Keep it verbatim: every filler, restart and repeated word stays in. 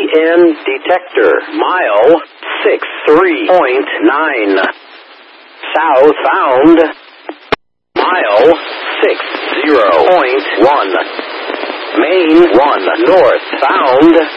N detector. Mile six three point nine. South found. Mile six zero point one. Main one north found.